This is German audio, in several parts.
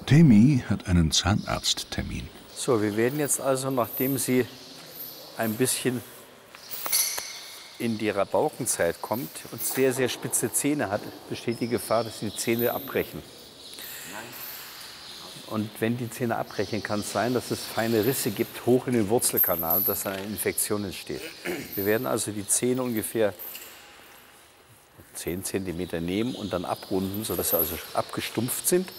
Temi hat einen Zahnarzttermin. So, wir werden jetzt also, nachdem sie ein bisschen in die Rabaukenzeit kommt und sehr, sehr spitze Zähne hat, besteht die Gefahr, dass die Zähne abbrechen. Und wenn die Zähne abbrechen, kann es sein, dass es feine Risse gibt, hoch in den Wurzelkanal, dass eine Infektion entsteht. Wir werden also die Zähne ungefähr 10 cm nehmen und dann abrunden, sodass sie also abgestumpft sind.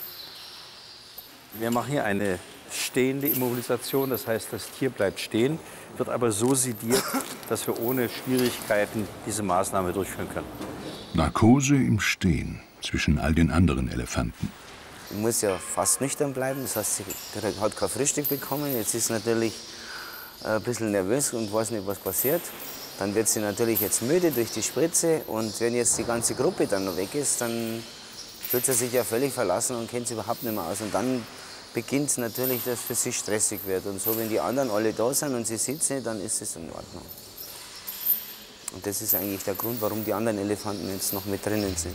Wir machen hier eine stehende Immobilisation, das heißt, das Tier bleibt stehen, wird aber so sediert, dass wir ohne Schwierigkeiten diese Maßnahme durchführen können. Narkose im Stehen zwischen all den anderen Elefanten. Ich muss ja fast nüchtern bleiben, das heißt, sie hat kein Frühstück bekommen. Jetzt ist sie natürlich ein bisschen nervös und weiß nicht, was passiert. Dann wird sie natürlich jetzt müde durch die Spritze und wenn jetzt die ganze Gruppe dann noch weg ist, dann fühlt sie sich ja völlig verlassen und kennt sie überhaupt nicht mehr aus. Und dann beginnt es natürlich, dass es für sie stressig wird. Und so, wenn die anderen alle da sind und sie sitzen, dann ist es in Ordnung. Und das ist eigentlich der Grund, warum die anderen Elefanten jetzt noch mit drinnen sind.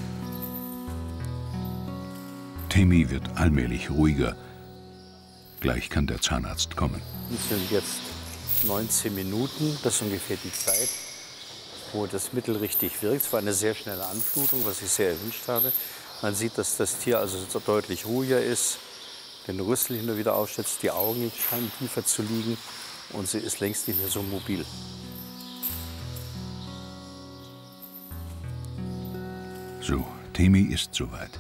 Temi wird allmählich ruhiger. Gleich kann der Zahnarzt kommen. Es sind jetzt 19 Minuten, das ist ungefähr die Zeit, wo das Mittel richtig wirkt. Es war eine sehr schnelle Anflutung, was ich sehr erwünscht habe. Man sieht, dass das Tier also deutlich ruhiger ist, den Rüssel hin und wieder aufschätzt, die Augen scheinen tiefer zu liegen und sie ist längst nicht mehr so mobil. So, Temi ist soweit.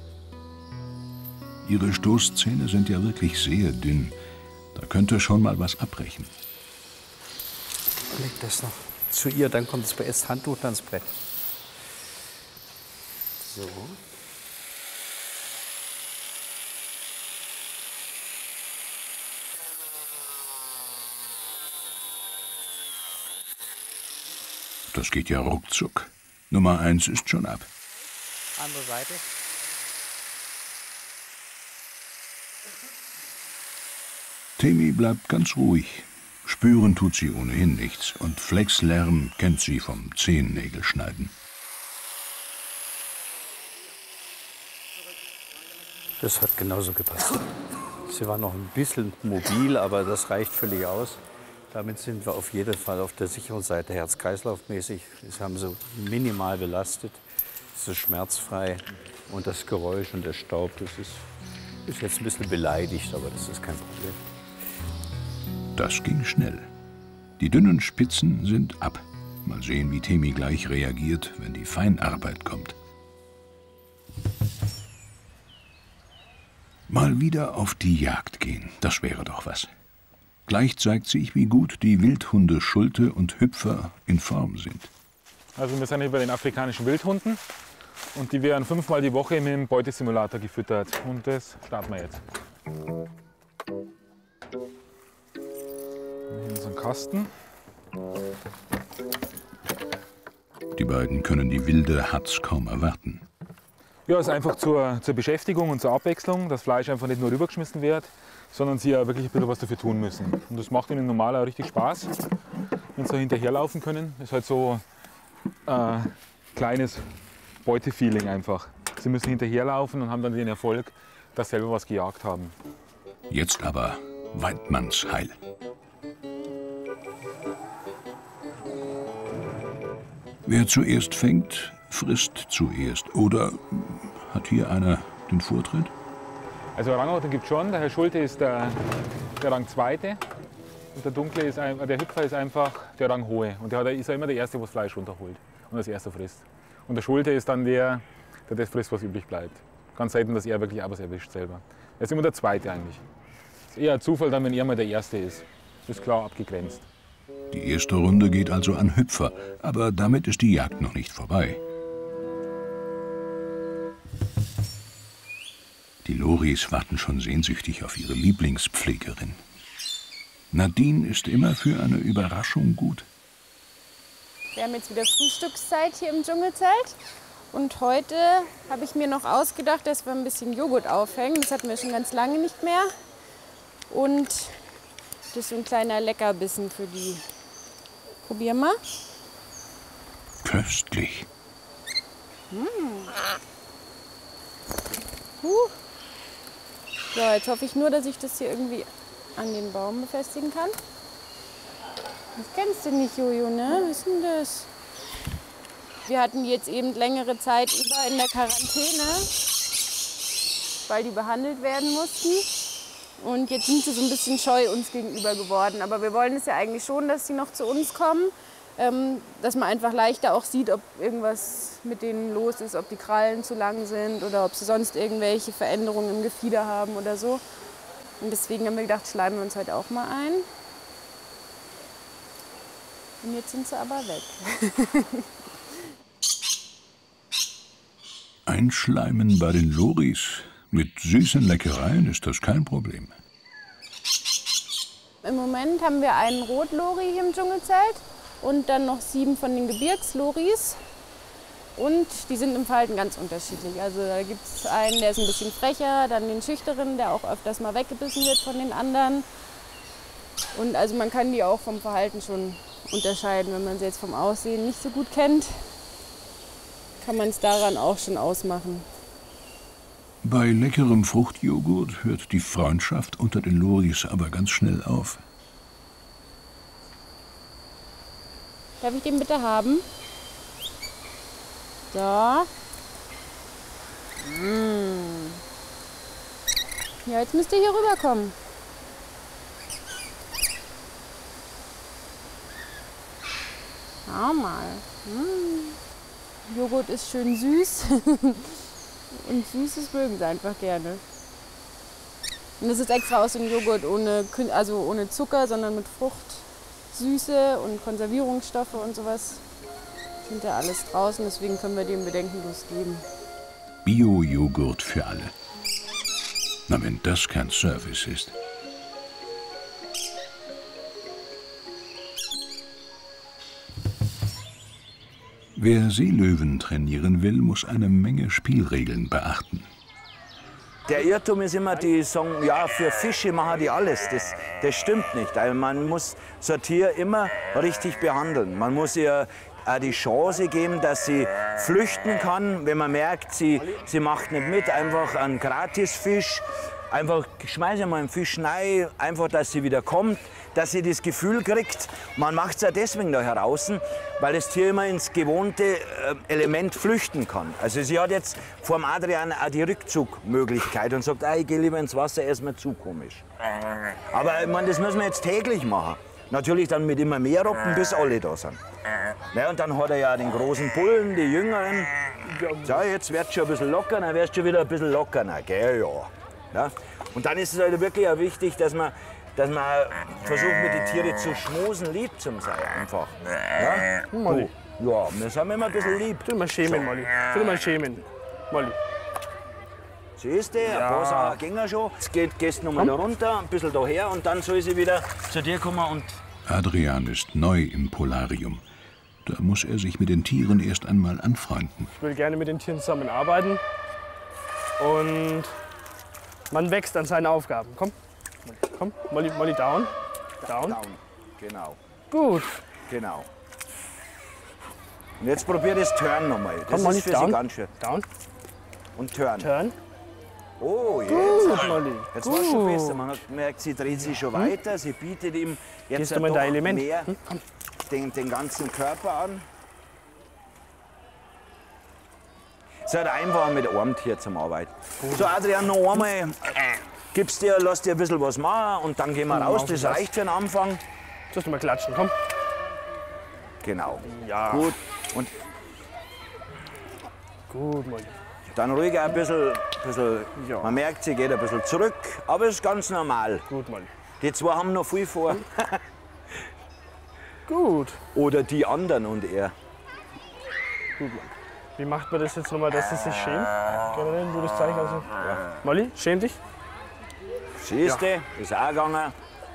Ihre Stoßzähne sind ja wirklich sehr dünn. Da könnte schon mal was abbrechen. Leg das noch zu ihr, dann kommt das Handtuch ans Brett. So. Das geht ja ruckzuck. Nummer 1 ist schon ab. Andere Seite. Temi bleibt ganz ruhig. Spüren tut sie ohnehin nichts und Flexlärm kennt sie vom Zehennägelschneiden. Das hat genauso gepasst. Sie war noch ein bisschen mobil, aber das reicht völlig aus. Damit sind wir auf jeden Fall auf der sicheren Seite, herz-kreislauf-mäßig. Das haben sie minimal belastet. Es ist schmerzfrei und das Geräusch und der Staub, das ist jetzt ein bisschen beleidigt, aber das ist kein Problem. Das ging schnell. Die dünnen Spitzen sind ab. Mal sehen, wie Temi gleich reagiert, wenn die Feinarbeit kommt. Mal wieder auf die Jagd gehen, das wäre doch was. Gleich zeigt sich, wie gut die Wildhunde Schulte und Hüpfer in Form sind. Also wir sind hier bei den afrikanischen Wildhunden und die werden 5-mal die Woche mit dem Beutesimulator gefüttert. Und das starten wir jetzt. Hier ist ein Kasten. Die beiden können die wilde Hatz kaum erwarten. Ja, es ist einfach zur Beschäftigung und zur Abwechslung, dass Fleisch einfach nicht nur rübergeschmissen wird, sondern sie ja wirklich ein bisschen was dafür tun müssen. Und das macht ihnen normal auch richtig Spaß, wenn sie da hinterherlaufen können. Das ist halt so ein kleines Beutefeeling einfach. Sie müssen hinterherlaufen und haben dann den Erfolg, dass sie selber was gejagt haben. Jetzt aber Weidmannsheil. Wer zuerst fängt, frisst zuerst. Oder hat hier einer den Vortritt? Also Rangordnung gibt es schon. Der Herr Schulte ist der Rang 2. Und der Hüpfer ist einfach der Rang Hohe. Und der ist ja immer der Erste, der das Fleisch runterholt und als Erster frisst. Und der Schulte ist dann der das frisst, was übrig bleibt. Ganz selten, dass er wirklich auch was erwischt selber. Er ist immer der Zweite eigentlich. Es ist eher ein Zufall, dann, wenn er mal der Erste ist. Das ist klar abgegrenzt. Die erste Runde geht also an Hüpfer, aber damit ist die Jagd noch nicht vorbei. Die Loris warten schon sehnsüchtig auf ihre Lieblingspflegerin. Nadine ist immer für eine Überraschung gut. Wir haben jetzt wieder Frühstückszeit hier im Dschungelzelt. Und heute habe ich mir noch ausgedacht, dass wir ein bisschen Joghurt aufhängen. Das hatten wir schon ganz lange nicht mehr. Und das ist so ein kleiner Leckerbissen für die. Probier mal. Köstlich. So, jetzt hoffe ich nur, dass ich das hier irgendwie an den Baum befestigen kann. Das kennst du nicht, Jojo, ne? Was ist denn das? Wir hatten die jetzt eben längere Zeit über in der Quarantäne, weil die behandelt werden mussten. Und jetzt sind sie so ein bisschen scheu uns gegenüber geworden. Aber wir wollen es ja eigentlich schon, dass sie noch zu uns kommen. Dass man einfach leichter auch sieht, ob irgendwas mit denen los ist, ob die Krallen zu lang sind oder ob sie sonst irgendwelche Veränderungen im Gefieder haben oder so. Und deswegen haben wir gedacht, schleimen wir uns heute auch mal ein. Und jetzt sind sie aber weg. Einschleimen bei den Loris. Mit süßen Leckereien ist das kein Problem. Im Moment haben wir einen Rotlori hier im Dschungelzelt und dann noch 7 von den Gebirgsloris. Und die sind im Verhalten ganz unterschiedlich. Also da gibt es einen, der ist ein bisschen frecher, dann den schüchteren, der auch öfters mal weggebissen wird von den anderen. Und also man kann die auch vom Verhalten schon unterscheiden. Wenn man sie jetzt vom Aussehen nicht so gut kennt, kann man es daran auch schon ausmachen. Bei leckerem Fruchtjoghurt hört die Freundschaft unter den Loris aber ganz schnell auf. Darf ich den bitte haben? So. Ja, jetzt müsst ihr hier rüberkommen. Schau mal. Joghurt ist schön süß. Und Süßes mögen sie einfach gerne. Und das ist extra aus dem Joghurt ohne Zucker, sondern mit Fruchtsüße und Konservierungsstoffe und sowas. Sind ja alles draußen, deswegen können wir dem bedenkenlos geben. Bio-Joghurt für alle. Na, wenn das kein Service ist. Wer Seelöwen trainieren will, muss eine Menge Spielregeln beachten. Der Irrtum ist immer, die sagen, ja, für Fische machen die alles. Das stimmt nicht. Also man muss so ein Tier immer richtig behandeln. Man muss ihr auch die Chance geben, dass sie flüchten kann, wenn man merkt, sie macht nicht mit. Einfach ein Gratisfisch. Einfach schmeiße mal einen Fisch rein, einfach, dass sie wieder kommt, dass sie das Gefühl kriegt. Man macht es ja deswegen da heraus, weil das Tier immer ins gewohnte Element flüchten kann. Also sie hat jetzt vor dem Adrian auch die Rückzugmöglichkeit und sagt, ich gehe lieber ins Wasser, er ist mir zu komisch. Aber ich meine, das müssen wir jetzt täglich machen. Natürlich dann mit immer mehr Robben, bis alle da sind. Ja, und dann hat er ja den großen Bullen, die Jüngeren. Ja, jetzt wird es schon ein bisschen locker, dann wirst du schon wieder ein bisschen lockerer, gell, ja. Ja? Und dann ist es halt wirklich auch wichtig, dass man versucht, mit den Tieren zu schmusen, lieb zu sein einfach. Ja? Molly. Ja, wir sind immer ein bisschen lieb. Tu mal schämen, Molly. Tu mal schämen, Molly. Siehst du, ein paar Sachen gehen schon. Jetzt gehst du noch mal da runter, ein bisschen daher und dann soll sie wieder zu dir kommen. Und Adrian ist neu im Polarium. Da muss er sich mit den Tieren erst einmal anfreunden. Ich will gerne mit den Tieren zusammenarbeiten. Und man wächst an seine Aufgaben. Komm, komm, Molly, down. Down. down. Genau, Gut. genau. Und jetzt probier das Turn nochmal. Das Komm, Molly, ist für down. sie ganz schön. Down. Und Turn. Turn. Oh, jetzt. Gut, Molly. Jetzt war es schon besser. Man hat gemerkt, sie dreht sich schon weiter. Sie bietet ihm jetzt Gehst du mal in dein Element? mehr den ganzen Körper an. Es ist halt einfach mit einem Tier zum Arbeiten. So, Adrian, noch einmal. Gib's dir, lass dir ein bisschen was machen und dann gehen wir raus. Das reicht für den Anfang. Sollst du mal klatschen, komm. Genau. Ja. Gut. Und Gut, Molly. dann ruhig ein bisschen. Ja. Man merkt, sie geht ein bisschen zurück, aber es ist ganz normal. Gut, Molly. Die zwei haben noch viel vor. Gut. Oder die anderen und er. Gut, Molly. Wie macht man das jetzt nochmal, dass sie sich schämt? Generell, du das Zeichen also. Ja. Molly, schäm dich. Siehst du, ist auch gegangen.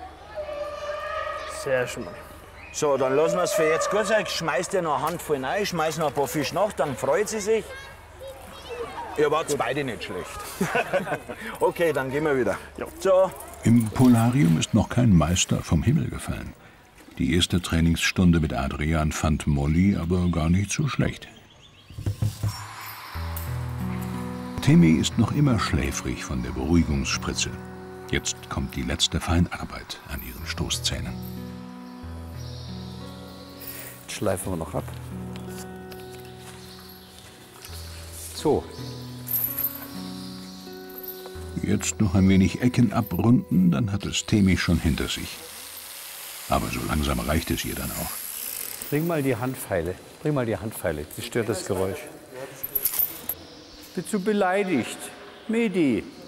Sehr schön, Molly. So, dann lassen wir es für jetzt gut sein. Schmeiß dir noch eine Handvoll rein, schmeiß noch ein paar Fische nach, dann freut sie sich. Ihr wart beide nicht schlecht. Okay, dann gehen wir wieder. Ja. So, Im Polarium ist noch kein Meister vom Himmel gefallen. Die erste Trainingsstunde mit Adrian fand Molly aber gar nicht so schlecht. Temi ist noch immer schläfrig von der Beruhigungsspritze. Jetzt kommt die letzte Feinarbeit an ihren Stoßzähnen. Jetzt schleifen wir noch ab. So. Jetzt noch ein wenig Ecken abrunden, dann hat es Temi schon hinter sich. Aber so langsam reicht es ihr dann auch. Bring mal die Handpfeile. Bring mal die Handpfeile. Das stört das Geräusch. Bist du beleidigt? Medi.